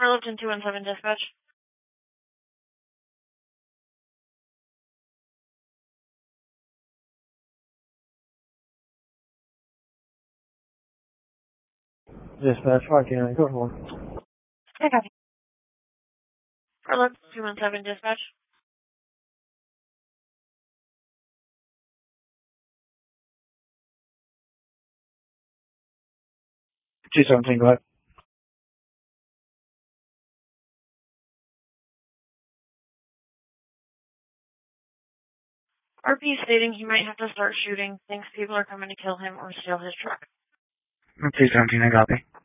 Arlington 217 dispatch. Dispatch 529, code 4. I copy. Arlington 217 dispatch. 217, go ahead. RP stating he might have to start shooting. Thinks people are coming to kill him or steal his truck. 217, I copy.